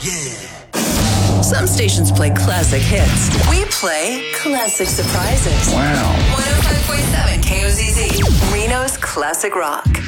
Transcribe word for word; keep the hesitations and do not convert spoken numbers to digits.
Yeah. Some stations play classic hits. We play classic surprises. Wow. one oh five point seven K O Z Z, Reno's Classic Rock.